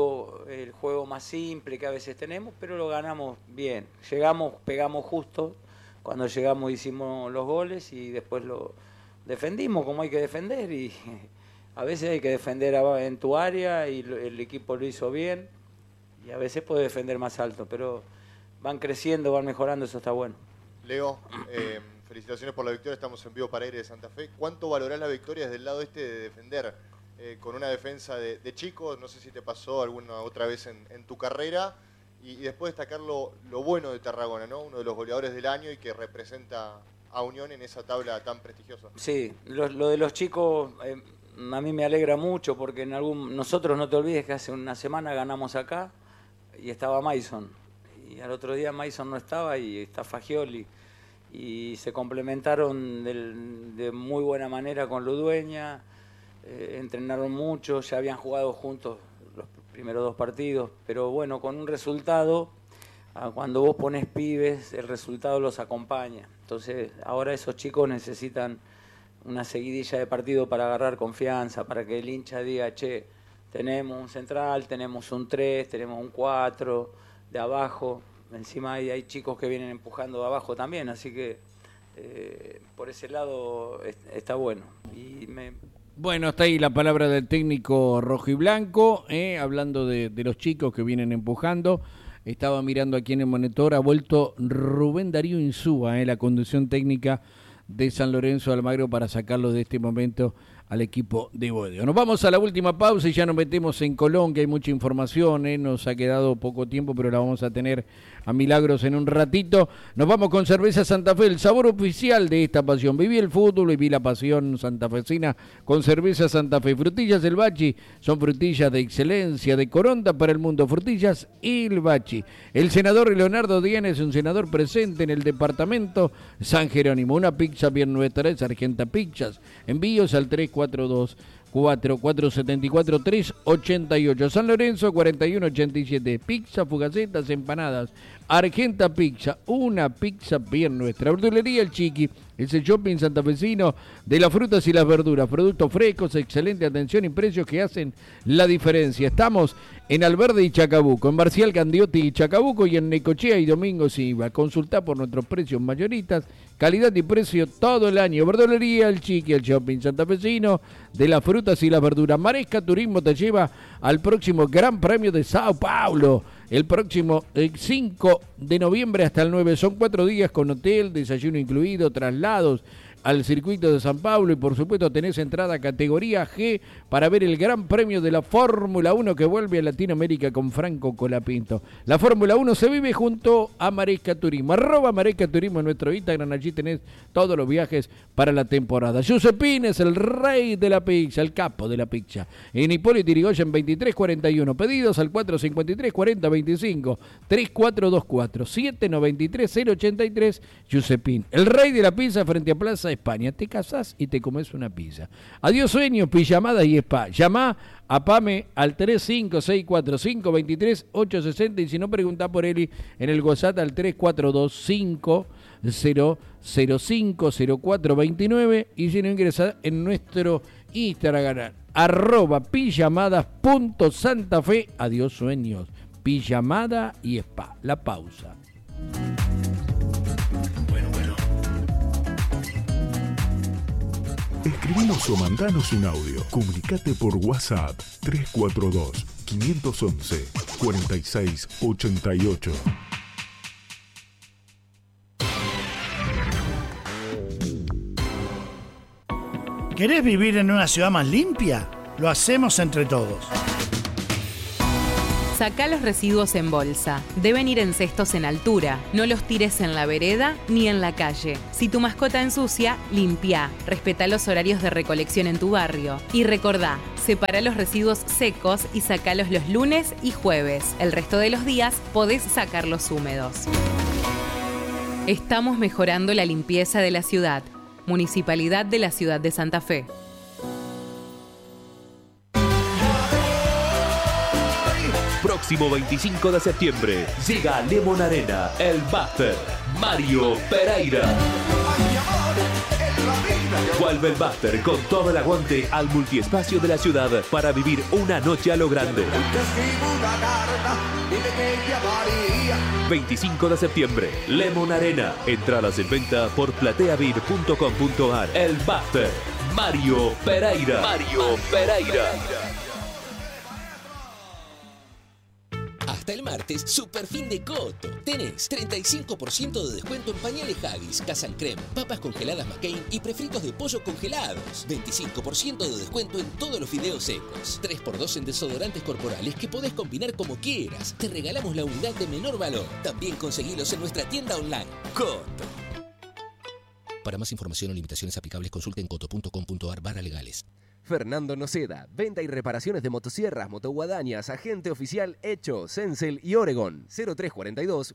el juego más simple que a veces tenemos, pero lo ganamos bien. Llegamos, pegamos justo, cuando llegamos hicimos los goles y después lo defendimos como hay que defender, y a veces hay que defender en tu área y el equipo lo hizo bien, y a veces puede defender más alto, pero van creciendo, van mejorando, eso está bueno. Leo, felicitaciones por la victoria, estamos en vivo para Aire de Santa Fe. ¿Cuánto valorás la victoria desde el lado de defender con una defensa de chicos? No sé si te pasó alguna otra vez en tu carrera, y después destacar lo bueno de Tarragona, ¿no? Uno de los goleadores del año y que representa a Unión en esa tabla tan prestigiosa. Sí, lo de los chicos a mí me alegra mucho, porque nosotros, no te olvides que hace una semana ganamos acá y estaba Mason. Y al otro día Mason no estaba y está Fagioli. Y se complementaron de muy buena manera con Ludueña, entrenaron mucho, ya habían jugado juntos los primeros 2 partidos, pero bueno, con un resultado, cuando vos pones pibes, el resultado los acompaña. Entonces ahora esos chicos necesitan una seguidilla de partido para agarrar confianza, para que el hincha diga, che, tenemos un central, tenemos un 3, tenemos un 4... de abajo, encima hay chicos que vienen empujando de abajo también, así que por ese lado está bueno. Bueno, está ahí la palabra del técnico rojo y blanco, hablando de los chicos que vienen empujando. Estaba mirando aquí en el monitor, ha vuelto Rubén Darío Insúa, la conducción técnica de San Lorenzo de Almagro, para sacarlo de este momento al equipo de Boedo. Nos vamos a la última pausa y ya nos metemos en Colón, que hay mucha información, nos ha quedado poco tiempo, pero la vamos a tener a milagros en un ratito. Nos vamos con Cerveza Santa Fe, el sabor oficial de esta pasión. Viví el fútbol, viví la pasión santafesina con Cerveza Santa Fe. Frutillas El Bachi, son frutillas de excelencia, de Coronda para el mundo. Frutillas El Bachi. El senador Leonardo Díaz es un senador presente en el departamento San Jerónimo. Una pizza bien nuestra es Argenta Pizzas. Envíos al 342-474-388. San Lorenzo 4187. Pizza, fugacetas, empanadas. Argenta Pizza, una pizza bien nuestra. Verdulería El Chiqui, es el shopping santafesino de las frutas y las verduras. Productos frescos, excelente atención y precios que hacen la diferencia. Estamos en Alverde y Chacabuco, en Marcial Candiotti y Chacabuco, y en Necochea y Domingo Silva. Consultá por nuestros precios mayoristas, calidad y precio todo el año. Verdulería El Chiqui, el shopping santafesino de las frutas y las verduras. Maresca Turismo te lleva al próximo Gran Premio de Sao Paulo. El próximo 5 de noviembre hasta el 9. Son 4 días con hotel, desayuno incluido, traslados al circuito de San Pablo, y por supuesto tenés entrada categoría G para ver el Gran Premio de la Fórmula 1 que vuelve a Latinoamérica con Franco Colapinto. La Fórmula 1 se vive junto a Maresca Turismo, @Maresca Turismo en nuestro Instagram. Allí tenés todos los viajes para la temporada. Giuseppín es el rey de la pizza, el capo de la pizza. En Hipólito Yrigoyen 2341, pedidos al 453-4025, 3424-793-083. Giuseppín, el rey de la pizza frente a Plaza España. Te casás y te comes una pizza. Adiós sueños, pijamadas y spa. Llamá a Pame al 35645-23-860, y si no, preguntá por Eli en el WhatsApp al 342-505-0429, y si no, ingresá en nuestro Instagram @pijamadas.santafe. Adiós sueños, pijamada y spa. La pausa. Escribinos o mandanos un audio. Comunicate por WhatsApp 342-511-4688. ¿Querés vivir en una ciudad más limpia? Lo hacemos entre todos. Sacá los residuos en bolsa. Deben ir en cestos en altura. No los tires en la vereda ni en la calle. Si tu mascota ensucia, limpia. Respetá los horarios de recolección en tu barrio. Y recordá, separá los residuos secos y sacalos los lunes y jueves. El resto de los días podés sacarlos húmedos. Estamos mejorando la limpieza de la ciudad. Municipalidad de la Ciudad de Santa Fe. Próximo 25 de septiembre llega a Lemon Arena el Buster Mario Pereira. Vuelve el Buster con todo el aguante al multiespacio de la ciudad para vivir una noche a lo grande. 25 de septiembre, Lemon Arena. Entradas en venta por plateavir.com.ar. El Buster Mario Pereira. Mario Pereira. Hasta el martes, super fin de Coto. Tenés 35% de descuento en pañales Haggis, Casal Creme, papas congeladas McCain y prefritos de pollo congelados. 25% de descuento en todos los fideos secos. 3x2 en desodorantes corporales que podés combinar como quieras. Te regalamos la unidad de menor valor. También conseguilos en nuestra tienda online. Coto. Para más información o limitaciones aplicables, consulte en coto.com.ar/legales. Fernando Noceda, venta y reparaciones de motosierras, motoguadañas, agente oficial Hecho, Cencel y Oregon. 0342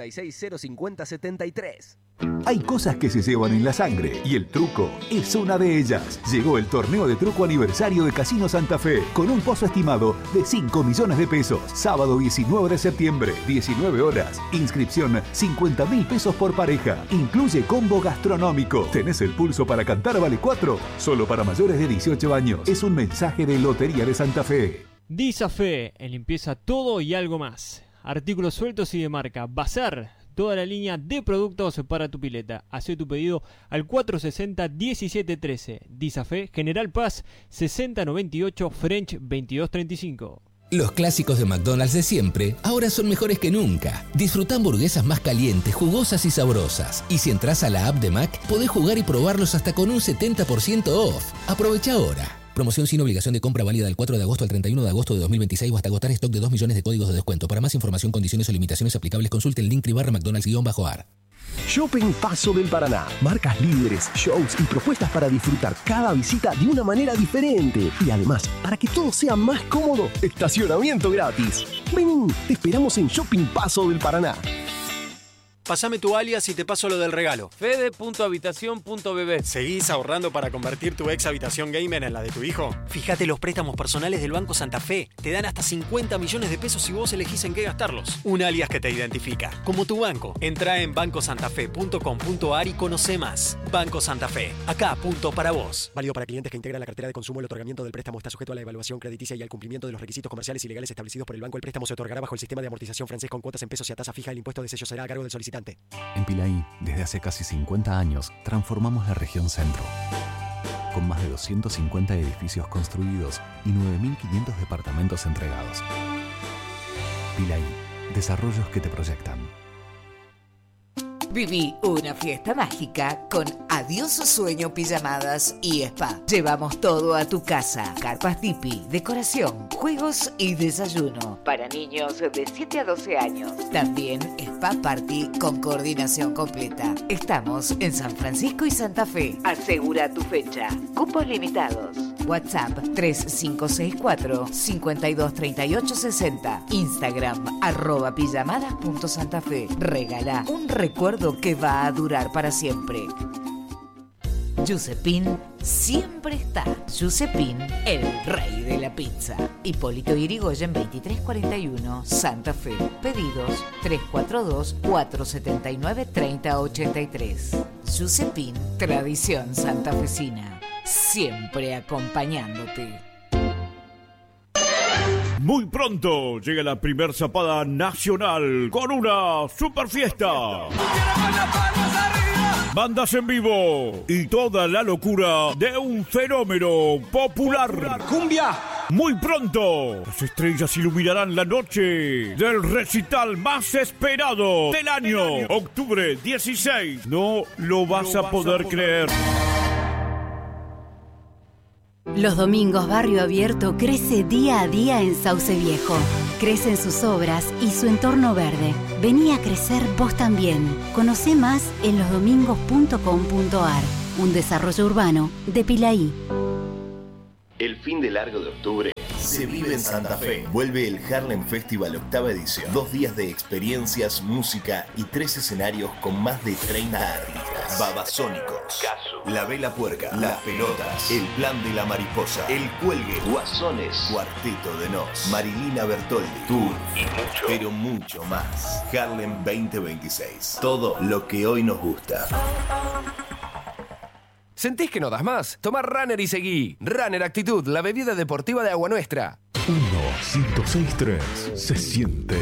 46055073. Hay cosas que se llevan en la sangre y el truco es una de ellas. Llegó el torneo de truco aniversario de Casino Santa Fe con un pozo estimado de 5 millones de pesos. Sábado 19 de septiembre, 19 horas. Inscripción 50.000 pesos por pareja. Incluye combo gastronómico. ¿Tenés el pulso para cantar? Vale 4. Solo para mayores de 18 años. Es un mensaje de Lotería de Santa Fe. Disafe, en limpieza todo y algo más. Artículos sueltos y de marca. Bazar, toda la línea de productos para tu pileta. Hacé tu pedido al 460-1713. Disafe, General Paz, 6098, French 2235. Los clásicos de McDonald's de siempre ahora son mejores que nunca. Disfruta hamburguesas más calientes, jugosas y sabrosas. Y si entras a la app de Mac, podés jugar y probarlos hasta con un 70% off. Aprovecha ahora. Promoción sin obligación de compra válida del 4 de agosto al 31 de agosto de 2026 o hasta agotar stock de 2 millones de códigos de descuento. Para más información, condiciones o limitaciones aplicables, consulte el link /McDonald's-AR. Shopping Paso del Paraná. Marcas líderes, shows y propuestas para disfrutar cada visita de una manera diferente. Y además, para que todo sea más cómodo, estacionamiento gratis. Vení, te esperamos en Shopping Paso del Paraná. Pásame tu alias y te paso lo del regalo. Fede.habitación.bb. ¿Seguís ahorrando para convertir tu ex habitación gamer en la de tu hijo? Fíjate los préstamos personales del Banco Santa Fe. Te dan hasta 50 millones de pesos si vos elegís en qué gastarlos. Un alias que te identifica, como tu banco. Entrá en bancosantafe.com.ar y conoce más. Banco Santa Fe. Acá, punto para vos. Válido para clientes que integran la cartera de consumo. El otorgamiento del préstamo está sujeto a la evaluación crediticia y al cumplimiento de los requisitos comerciales y legales establecidos por el banco. El préstamo se otorgará bajo el sistema de amortización francés con cuotas en pesos y a tasa fija. El impuesto de sello será a cargo del solicitante. En Pilaí, desde hace casi 50 años, transformamos la región centro. Con más de 250 edificios construidos y 9.500 departamentos entregados. Pilaí, desarrollos que te proyectan. Viví una fiesta mágica con Adiós Sueño Pijamadas y Spa. Llevamos todo a tu casa. Carpas tipi, decoración, juegos y desayuno. Para niños de 7 a 12 años. También Spa Party con coordinación completa. Estamos en San Francisco y Santa Fe. Asegura tu fecha. Cupos limitados. WhatsApp 3564-523860. Instagram @pijamadas.santafe. Regala un recuerdo que va a durar para siempre. Giuseppin siempre está. Giuseppin, el rey de la pizza. Hipólito Yrigoyen 2341, Santa Fe. Pedidos 342-479-3083. Giuseppin, tradición santafesina. Siempre acompañándote. Muy pronto llega la primer zapada nacional con una super fiesta. Bandas en vivo y toda la locura de un fenómeno popular. ¡Cumbia! Muy pronto, las estrellas iluminarán la noche del recital más esperado del año. Octubre 16. No lo vas a poder creer. Los domingos Barrio Abierto crece día a día en Sauce Viejo. Crecen sus obras y su entorno verde. Vení a crecer vos también. Conocé más en losdomingos.com.ar. Un desarrollo urbano de Pilaí. El fin de largo de octubre se vive en Santa Fe. Vuelve el Harlem Festival 8ª edición. 2 días de experiencias, música y 3 escenarios con más de 30 artistas. Babasónicos, La Vela Puerca, Las Pelotas, El Plan de la Mariposa, El Cuelgue, Guasones, Cuarteto de Nos, Marilina Bertoldi, Tour y mucho, pero mucho más. Harlem 2026. Todo lo que hoy nos gusta. ¿Sentís que no das más? Tomá Runner y seguí. Runner Actitud, la bebida deportiva de Agua Nuestra. 1-106-3. Se siente.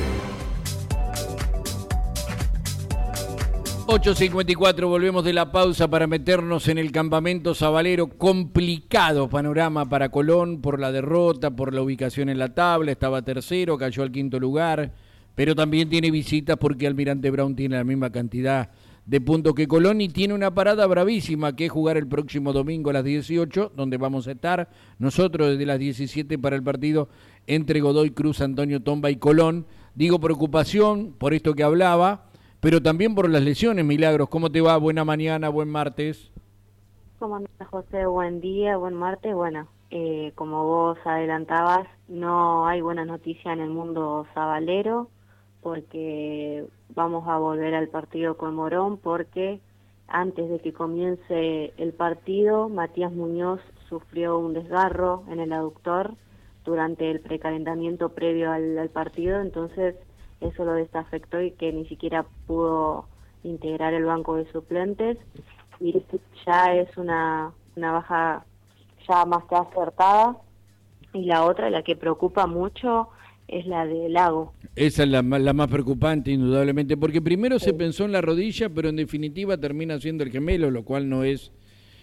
8:54, volvemos de la pausa para meternos en el campamento sabalero. Complicado panorama para Colón por la derrota, por la ubicación en la tabla. Estaba tercero, cayó al 5º lugar, pero también tiene visitas porque Almirante Brown tiene la misma cantidad de puntos que Colón y tiene una parada bravísima que es jugar el próximo domingo a las 18, donde vamos a estar nosotros desde las 17 para el partido entre Godoy Cruz, Antonio Tomba y Colón. Digo preocupación por esto que hablaba, pero también por las lesiones. Milagros, ¿cómo te va? Buena mañana, buen martes. ¿Cómo andas, José? Buen día, buen martes. Bueno, como vos adelantabas, no hay buena noticia en el mundo sabalero, porque vamos a volver al partido con Morón, porque antes de que comience el partido, Matías Muñoz sufrió un desgarro en el aductor durante el precalentamiento previo al partido, entonces eso lo desafectó y que ni siquiera pudo integrar el banco de suplentes, y ya es una baja ya más que acertada. Y la otra, la que preocupa mucho, es la de Lago. Esa es la más preocupante, indudablemente, porque primero se pensó en la rodilla, pero en definitiva termina siendo el gemelo, lo cual no es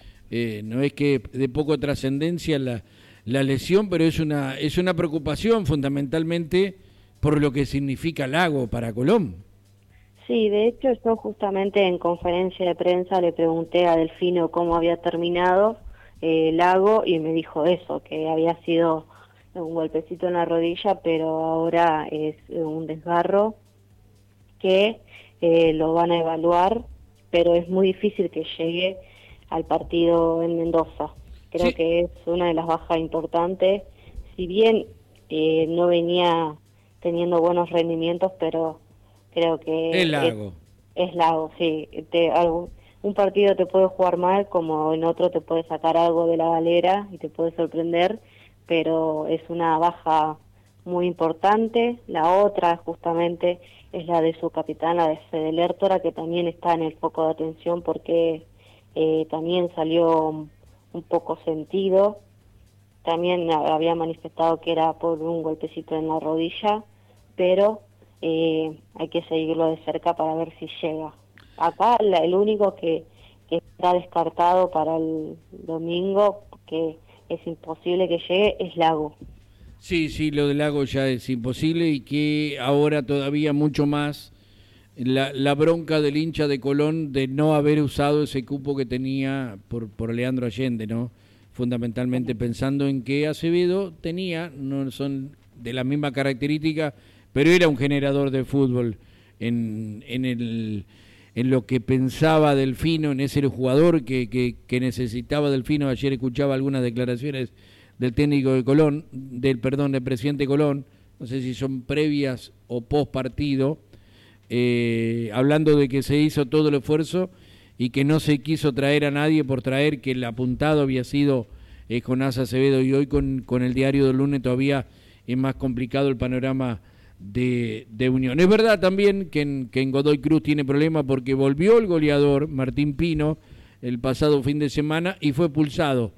que de poco trascendencia la lesión, pero es una preocupación fundamentalmente por lo que significa Lago para Colón. Sí, de hecho yo justamente en conferencia de prensa le pregunté a Delfino cómo había terminado Lago y me dijo eso, que había sido un golpecito en la rodilla, pero ahora es un desgarro que lo van a evaluar, pero es muy difícil que llegue al partido en Mendoza. Creo que es una de las bajas importantes, si bien no venía teniendo buenos rendimientos, pero creo que es Lago. Es Lago, sí. Un partido te puede jugar mal, como en otro te puede sacar algo de la galera y te puede sorprender, pero es una baja muy importante. La otra justamente es la de su capitán, la de Fede Lertora, que también está en el foco de atención porque también salió un poco sentido. También había manifestado que era por un golpecito en la rodilla, pero hay que seguirlo de cerca para ver si llega. Acá el único que está descartado para el domingo, que es imposible que llegue, es Lago. Sí, lo de Lago ya es imposible, y que ahora todavía mucho más la bronca del hincha de Colón de no haber usado ese cupo que tenía por Leandro Allende, ¿no? Fundamentalmente pensando en que Acevedo no son de la misma característica, pero era un generador de fútbol en lo que pensaba Delfino, en ese jugador que necesitaba Delfino. Ayer escuchaba algunas declaraciones del técnico de Colón, del presidente de Colón, no sé si son previas o post partido, hablando de que se hizo todo el esfuerzo y que no se quiso traer a nadie por traer, que el apuntado había sido Jonás Acevedo, y hoy con el diario del lunes todavía es más complicado el panorama de Unión. Es verdad también que en Godoy Cruz tiene problemas porque volvió el goleador Martín Pino el pasado fin de semana y fue expulsado.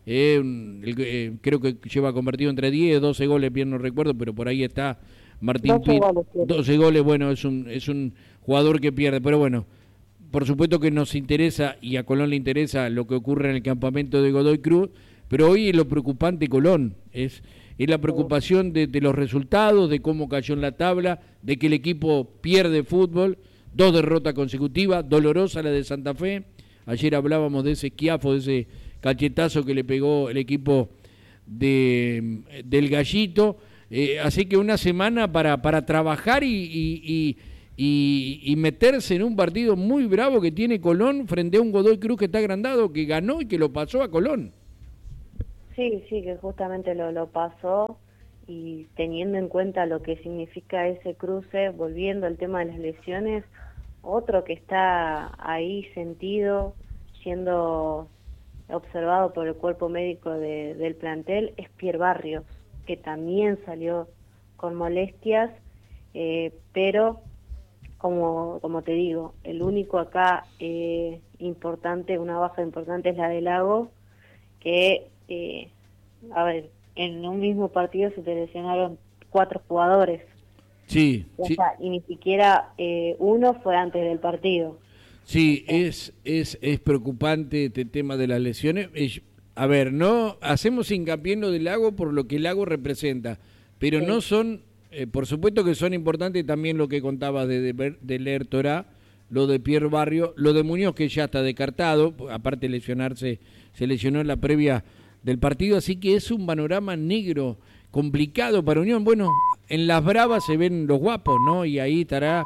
Creo que lleva convertido entre 10 y 12 goles, bien no recuerdo, pero por ahí está Martín Pino. 12 goles, bueno, es un jugador que pierde, pero bueno, por supuesto que nos interesa y a Colón le interesa lo que ocurre en el campamento de Godoy Cruz, pero hoy lo preocupante Colón es la preocupación de los resultados, de cómo cayó en la tabla, de que el equipo pierde fútbol, 2 derrotas consecutivas, dolorosa la de Santa Fe. Ayer hablábamos de ese esquiafo, de ese cachetazo que le pegó el equipo del Gallito. Así que una semana para trabajar y meterse en un partido muy bravo que tiene Colón frente a un Godoy Cruz que está agrandado, que ganó y que lo pasó a Colón. Sí, que justamente lo pasó, y teniendo en cuenta lo que significa ese cruce, volviendo al tema de las lesiones, otro que está ahí sentido, siendo observado por el cuerpo médico del plantel, es Pierre Barrios, que también salió con molestias, pero como te digo, el único acá importante, una baja importante es la de Lago, que, en un mismo partido se te lesionaron 4 jugadores. Sí. Y ni siquiera uno fue antes del partido. Sí, es preocupante este tema de las lesiones. No hacemos hincapié en lo del Lago por lo que el Lago representa, pero no son, por supuesto que son importantes también lo que contaba de Lertora, lo de Pierre Barrio, lo de Muñoz, que ya está descartado, aparte de lesionarse, se lesionó en la previa del partido, así que es un panorama negro, complicado para Unión. Bueno, en las bravas se ven los guapos, ¿no? Y ahí estará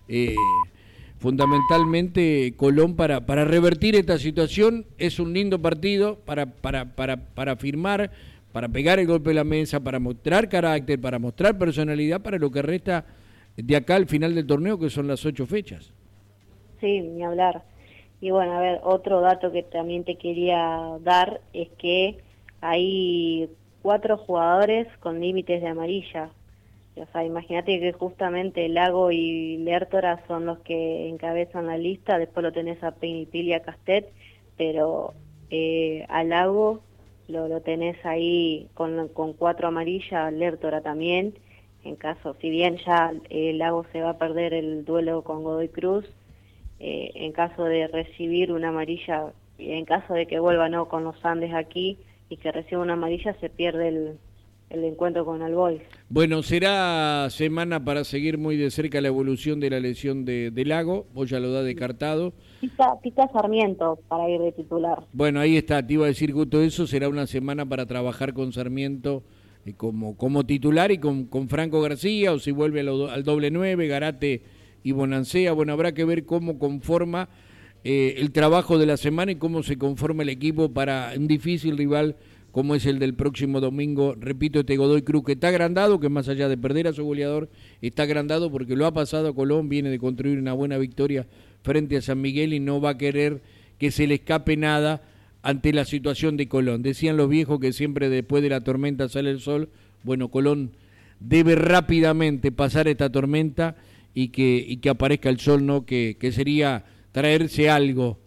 fundamentalmente Colón para revertir esta situación. Es un lindo partido para firmar, para pegar el golpe de la mesa, para mostrar carácter, para mostrar personalidad para lo que resta de acá al final del torneo, que son las 8 fechas. Sí, ni hablar. Y bueno, a ver, otro dato que también te quería dar es que hay 4 jugadores con límites de amarilla. O sea, imagínate que justamente Lago y Lertora son los que encabezan la lista, después lo tenés a Penipil y a Castet, pero a Lago lo tenés ahí con 4 amarillas, Lertora también. En caso, si bien ya Lago se va a perder el duelo con Godoy Cruz, en caso de recibir una amarilla, en caso de que vuelva con los Andes aquí y que reciba una amarilla, se pierde el encuentro con All Boys. Bueno, será semana para seguir muy de cerca la evolución de la lesión de Lago. Vos ya lo da descartado. Pica Sarmiento para ir de titular. Bueno, ahí está, te iba a decir justo eso. Será una semana para trabajar con Sarmiento como titular y con Franco García, o si vuelve al doble 9, Garate y Bonancea. Bueno, habrá que ver cómo conforma el trabajo de la semana y cómo se conforma el equipo para un difícil rival como es el del próximo domingo. Repito, este Godoy Cruz que está agrandado, que más allá de perder a su goleador, está agrandado porque lo ha pasado a Colón, viene de construir una buena victoria frente a San Miguel y no va a querer que se le escape nada ante la situación de Colón. Decían los viejos que siempre después de la tormenta sale el sol. Bueno, Colón debe rápidamente pasar esta tormenta y que aparezca el sol, ¿no? Que sería traerse algo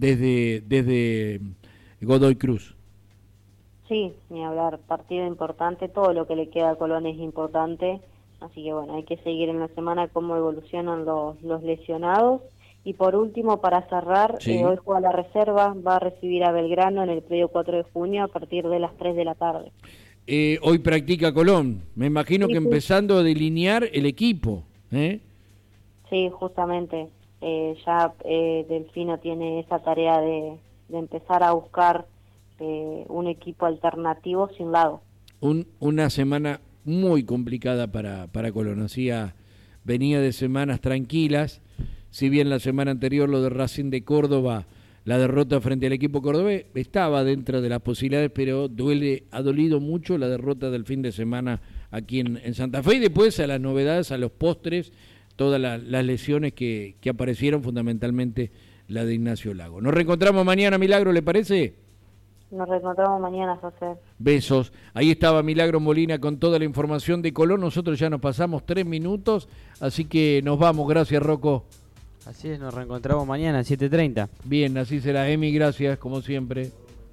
desde Godoy Cruz. Sí, ni hablar, partido importante, todo lo que le queda a Colón es importante, así que bueno, hay que seguir en la semana cómo evolucionan los lesionados. Y por último, para cerrar, hoy juega la reserva, va a recibir a Belgrano en el predio 4 de junio a partir de las 3 de la tarde. Hoy practica Colón, me imagino que empezando a delinear el equipo, ¿eh? Sí, justamente, ya Delfino tiene esa tarea de empezar a buscar un equipo alternativo sin Lago. Una semana muy complicada para Colón, venía de semanas tranquilas, si bien la semana anterior lo de Racing de Córdoba, la derrota frente al equipo cordobés, estaba dentro de las posibilidades, pero ha dolido mucho la derrota del fin de semana aquí en Santa Fe, y después a las novedades, a los postres, todas las lesiones que aparecieron, fundamentalmente la de Ignacio Lago. Nos reencontramos mañana, Milagro, ¿le parece? Nos reencontramos mañana, José. Besos. Ahí estaba Milagro Molina con toda la información de Colón. Nosotros ya nos pasamos 3 minutos, así que nos vamos. Gracias, Rocco. Así es, nos reencontramos mañana a 7:30. Bien, así será. Emi, gracias, como siempre.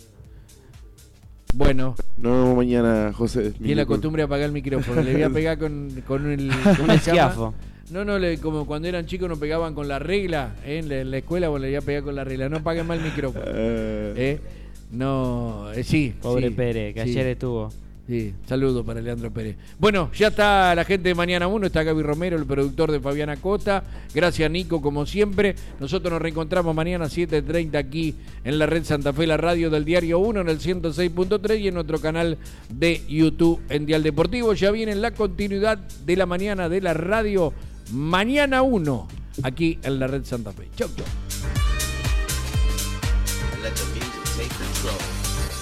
Bueno. Nos vemos mañana, José. Tiene la costumbre de apagar el micrófono. Le voy a pegar con el... un esquiafo. No, como cuando eran chicos nos pegaban con la regla, en la escuela, bueno, le voy a pegar con la regla. No apaguen mal el micrófono. No, sí. Pobre sí, Pérez, que sí. ayer estuvo. Sí, saludo para Leandro Pérez. Bueno, ya está la gente de Mañana 1, está Gaby Romero, el productor de Fabiana Cota. Gracias, Nico, como siempre. Nosotros nos reencontramos mañana a 7:30 aquí en la red Santa Fe, la radio del Diario 1 en el 106.3 y en nuestro canal de YouTube en Dial Deportivo. Ya viene la continuidad de la mañana de la radio Mañana 1 aquí en la red Santa Fe. Chau, chau. Let the music take control.